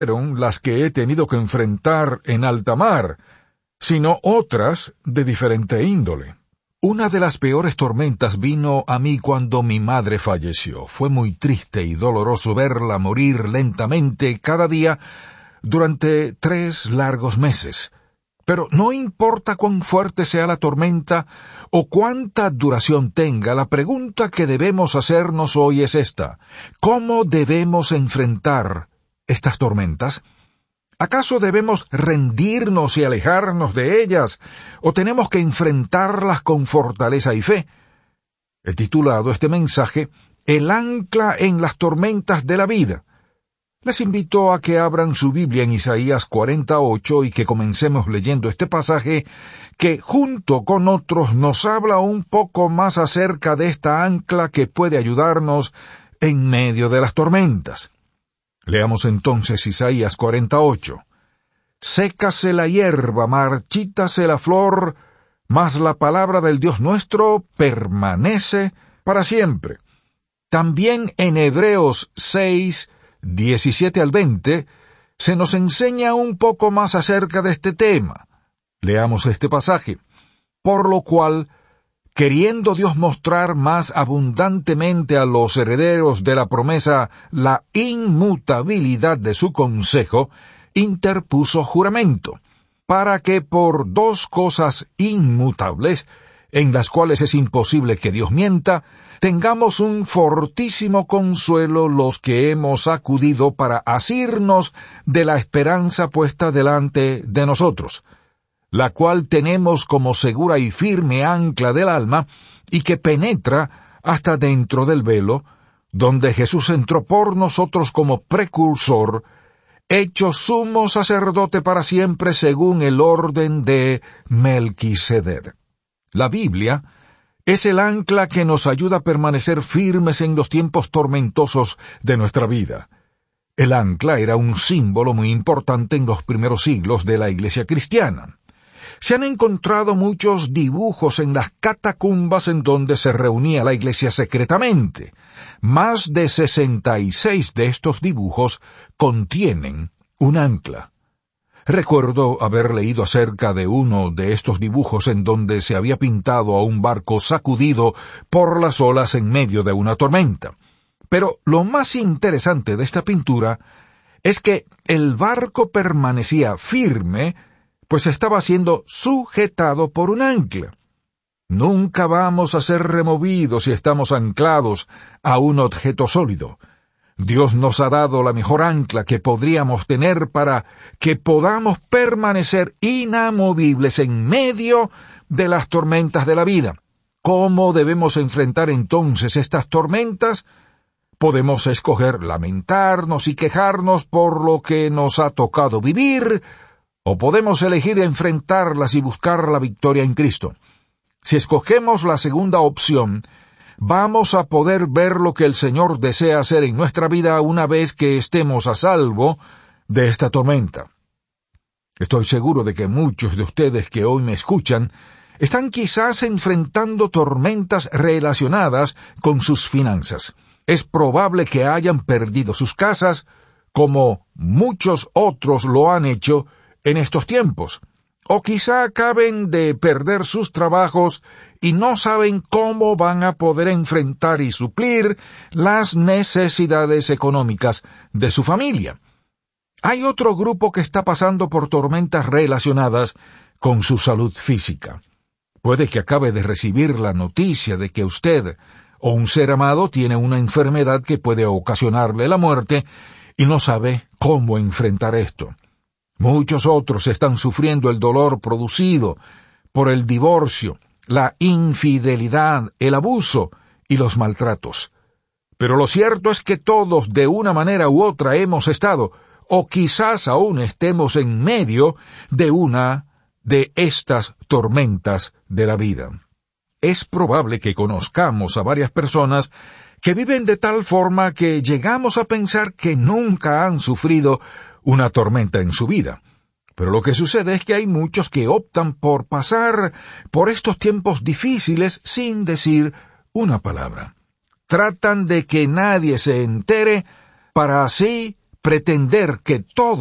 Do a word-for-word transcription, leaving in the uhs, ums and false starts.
fueron las que he tenido que enfrentar en alta mar, sino otras de diferente índole. Una de las peores tormentas vino a mí cuando mi madre falleció. Fue muy triste y doloroso verla morir lentamente cada día durante tres largos meses. Pero no importa cuán fuerte sea la tormenta o cuánta duración tenga, la pregunta que debemos hacernos hoy es esta: ¿cómo debemos enfrentar estas tormentas? ¿Acaso debemos rendirnos y alejarnos de ellas, o tenemos que enfrentarlas con fortaleza y fe? He titulado este mensaje El ancla en las tormentas de la vida. Les invito a que abran su Biblia en Isaías cuarenta y ocho y que comencemos leyendo este pasaje que, junto con otros, nos habla un poco más acerca de esta ancla que puede ayudarnos en medio de las tormentas. Leamos entonces Isaías cuarenta y ocho. Sécase la hierba, marchítase la flor, mas la palabra del Dios nuestro permanece para siempre. También en Hebreos seis, diecisiete al veinte, se nos enseña un poco más acerca de este tema. Leamos este pasaje. Por lo cual, queriendo Dios mostrar más abundantemente a los herederos de la promesa la inmutabilidad de su consejo, interpuso juramento, para que por dos cosas inmutables, en las cuales es imposible que Dios mienta, tengamos un fortísimo consuelo los que hemos acudido para asirnos de la esperanza puesta delante de nosotros, la cual tenemos como segura y firme ancla del alma, y que penetra hasta dentro del velo, donde Jesús entró por nosotros como precursor, hecho sumo sacerdote para siempre según el orden de Melquisedec. La Biblia es el ancla que nos ayuda a permanecer firmes en los tiempos tormentosos de nuestra vida. El ancla era un símbolo muy importante en los primeros siglos de la Iglesia cristiana. Se han encontrado muchos dibujos en las catacumbas en donde se reunía la iglesia secretamente. Más de sesenta y seis de estos dibujos contienen un ancla. Recuerdo haber leído acerca de uno de estos dibujos en donde se había pintado a un barco sacudido por las olas en medio de una tormenta. Pero lo más interesante de esta pintura es que el barco permanecía firme, pues estaba siendo sujetado por un ancla. Nunca vamos a ser removidos si estamos anclados a un objeto sólido. Dios nos ha dado la mejor ancla que podríamos tener para que podamos permanecer inamovibles en medio de las tormentas de la vida. ¿Cómo debemos enfrentar entonces estas tormentas? Podemos escoger lamentarnos y quejarnos por lo que nos ha tocado vivir, o podemos elegir enfrentarlas y buscar la victoria en Cristo. Si escogemos la segunda opción, vamos a poder ver lo que el Señor desea hacer en nuestra vida una vez que estemos a salvo de esta tormenta. Estoy seguro de que muchos de ustedes que hoy me escuchan están quizás enfrentando tormentas relacionadas con sus finanzas. Es probable que hayan perdido sus casas, como muchos otros lo han hecho en estos tiempos, o quizá acaben de perder sus trabajos y no saben cómo van a poder enfrentar y suplir las necesidades económicas de su familia. Hay otro grupo que está pasando por tormentas relacionadas con su salud física. Puede que acabe de recibir la noticia de que usted o un ser amado tiene una enfermedad que puede ocasionarle la muerte y no sabe cómo enfrentar esto. Muchos otros están sufriendo el dolor producido por el divorcio, la infidelidad, el abuso y los maltratos. Pero lo cierto es que todos, de una manera u otra, hemos estado, o quizás aún estemos en medio de una de estas tormentas de la vida. Es probable que conozcamos a varias personas que viven de tal forma que llegamos a pensar que nunca han sufrido una tormenta en su vida. Pero lo que sucede es que hay muchos que optan por pasar por estos tiempos difíciles sin decir una palabra. Tratan de que nadie se entere para así pretender que todo